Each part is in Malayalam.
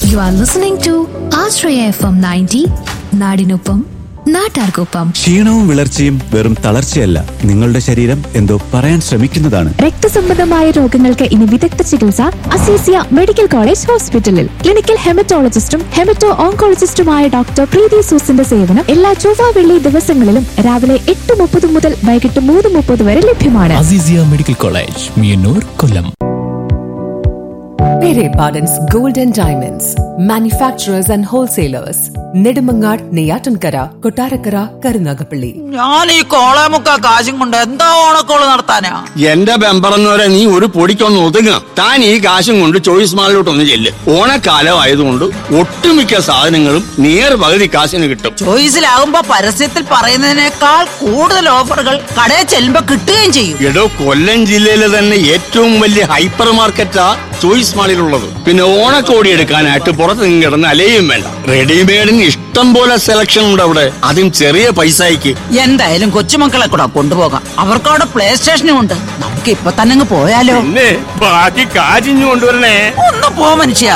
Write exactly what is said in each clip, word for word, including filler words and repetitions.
You are listening to Ashraya F M ninety, നാടിനൊപ്പം നാട്ടാർക്കൊപ്പം. ക്ഷീണവും വിളർച്ചയും വെറും തളർച്ചയല്ല, നിങ്ങളുടെ ശരീരം എന്തോ പറയാൻ ശ്രമിക്കുന്നതാണ്. രക്തസംബന്ധമായ രോഗങ്ങൾക്ക് ഇനി വിദഗ്ധ ചികിത്സ അസീസിയ മെഡിക്കൽ കോളേജ് ഹോസ്പിറ്റലിൽ. ക്ലിനിക്കൽ ഹെമറ്റോളജിസ്റ്റും ഹെമറ്റോ ഓങ്കോളജിസ്റ്റുമായ ഡോക്ടർ പ്രീതി സൂസിന്റെ സേവനം എല്ലാ ചൊവ്വ വെള്ളി ദിവസങ്ങളിലും രാവിലെ എട്ട് മുപ്പത് മുതൽ വൈകിട്ട് മൂന്ന് മുപ്പത് വരെ ലഭ്യമാണ്. Azeezia medical college, Meeyannoor, Kollam. Pere Pardon's Gold and Diamonds, manufacturers and wholesalers. Nedumangad, Neyyattinkara, Kottarakkara, Karunagappally. ഞാൻ ഈ കോളേമുക്ക കാശും കൊണ്ട് എന്താ ഓണക്കോള് നടത്താനാ? എന്റെ ബെമ്പറന്നവരെ നീ ഒരു പൊടിക്കൊന്ന് ഒതുങ്ങ. താൻ ഈ കാശും കൊണ്ട് ചോയ്സ് മാളിലോട്ടൊന്ന് ചെല്ല്. ഓണക്കാലം ആയതുകൊണ്ട് ഒട്ടുമിക്ക സാധനങ്ങളും നിയർ പകുതി കാശിന് കിട്ടും. ചോയ്സിലാകുമ്പോ പരസ്യത്തിൽ പറയുന്നതിനേക്കാൾ കൂടുതൽ ഓഫറുകൾ കടയിൽ ചെല്ലുമ്പോ കിട്ടുകയും ചെയ്യും. എടോ, കൊല്ലം ജില്ലയിലെ തന്നെ ഏറ്റവും വലിയ ഹൈപ്പർ മാർക്കറ്റാ ചോയ്സ് മാളിലുള്ളത്. പിന്നെ ഓണക്കോടി എടുക്കാനായിട്ട് പുറത്ത് നിന്ന് കിടന്ന് അലയും വേണ്ട. റെഡിമെയ്ഡിന് ഇഷ്ടം പോലെ സെലക്ഷൻ ഉണ്ട് അവിടെ, അതും ചെറിയ പൈസയ്ക്ക്. എന്തായാലും കൊച്ചുമക്കളെ കൂടെ കൊണ്ടുപോകാം, അവർക്ക് അവിടെ പ്ലേ സ്റ്റേഷനും ഉണ്ട്. നമുക്ക് ഇപ്പൊ തന്നെ അങ്ങ് പോയാലോ? പിന്നെ ബാക്കി കാശിഞ്ഞു കൊണ്ടുവരണേ. ഒന്ന് പോ മനുഷ്യ.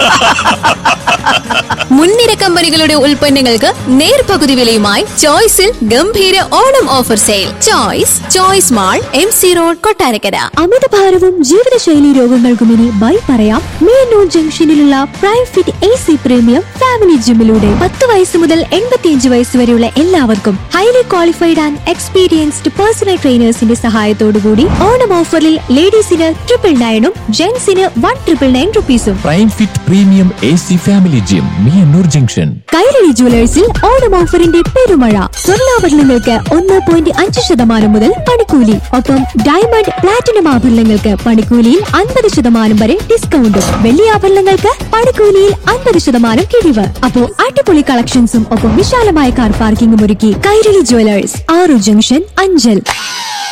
മുൻനിര കമ്പനികളുടെ ഉൽപ്പന്നങ്ങൾക്ക് നേർപകുതി വിലയുമായി ചോയ്സിൽ ഗംഭീര Onam offer sale. Choice choice mall, M C road, Kottarakkara. അമിതഭാരവും ജീവിതശൈലി രോഗങ്ങൾക്കും ഇനി ബൈ പറയാം Meeyannoor ജംഗ്ഷനിലുള്ള prime fit A C premium family ജിമ്മിലൂടെ. പത്ത് വയസ്സ് മുതൽ എൺപത്തിയഞ്ച് വയസ്സ് വരെയുള്ള എല്ലാവർക്കും highly qualified and experienced personal ട്രെയിനേഴ്സിന്റെ സഹായത്തോടുകൂടി ഓണം ഓഫറിൽ ലേഡീസിന് triple നയനും ജെന്റ്സിന് one triple nine റുപ്പീസും. Prime fit premium A C family gym, Meeyannoor junction. Kairali ജുവലേഴ്സിൽ Onam ഓഫറിന്റെ പെരുമഴ. സ്വർണ്ണാഭരണങ്ങൾക്ക് ഒന്ന് പോയിന്റ് അഞ്ച് ശതമാനം മുതൽ പണിക്കൂലി. ഒപ്പം ഡയമണ്ട് പ്ലാറ്റിനം ആഭരണങ്ങൾക്ക് പണിക്കൂലിയിൽ അൻപത് ശതമാനം വരെ ഡിസ്കൗണ്ടും. വെള്ളി ആഭരണങ്ങൾക്ക് പണിക്കൂലിയിൽ അൻപത് ശതമാനം കിഴിവ്. അപ്പോ അടിപൊളി കളക്ഷൻസും ഒപ്പം വിശാലമായ കാർ പാർക്കിംഗും ഒരുക്കി കൈരളി ജുവലേഴ്സ്, ആറു ജംഗ്ഷൻ, അഞ്ചൽ.